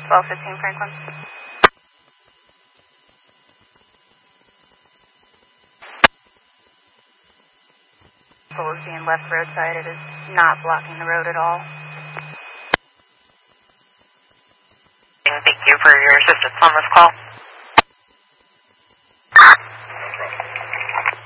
1215 Franklin. Vehicle is being left roadside. It is not blocking the road at all. Thank you for your assistance on this call.